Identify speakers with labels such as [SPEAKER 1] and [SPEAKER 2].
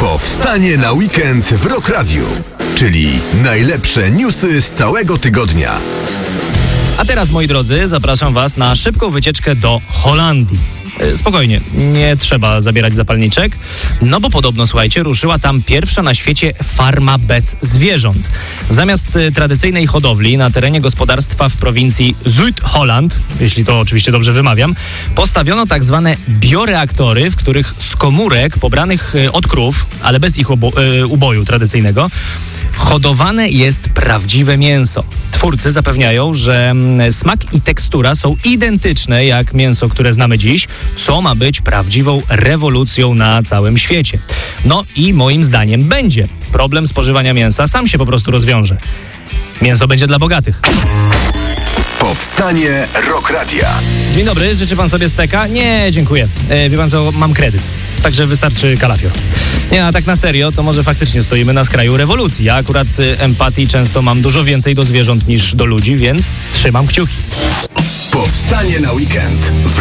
[SPEAKER 1] Powstanie na weekend w Rock Radiu, czyli najlepsze newsy z całego tygodnia.
[SPEAKER 2] A teraz, moi drodzy, zapraszam Was na szybką wycieczkę do Holandii. Spokojnie, nie trzeba zabierać zapalniczek, no bo podobno, słuchajcie, ruszyła tam pierwsza na świecie farma bez zwierząt. Zamiast tradycyjnej hodowli na terenie gospodarstwa w prowincji Zuid-Holland, jeśli to oczywiście dobrze wymawiam, postawiono tak zwane bioreaktory, w których z komórek pobranych od krów, ale bez ich uboju tradycyjnego, hodowane jest prawdziwe mięso. Twórcy zapewniają, że smak i tekstura są identyczne jak mięso, które znamy dziś, co ma być prawdziwą rewolucją na całym świecie. No i moim zdaniem będzie. Problem spożywania mięsa sam się po prostu rozwiąże. Mięso będzie dla bogatych.
[SPEAKER 1] Powstanie Rock Radia.
[SPEAKER 2] Dzień dobry, życzy pan sobie steka? Nie, dziękuję. Wie pan co, mam kredyt. Także wystarczy kalafior. Nie, a tak na serio, to może faktycznie stoimy na skraju rewolucji. Ja akurat empatii często mam dużo więcej do zwierząt niż do ludzi, więc trzymam kciuki.
[SPEAKER 1] Powstanie na weekend w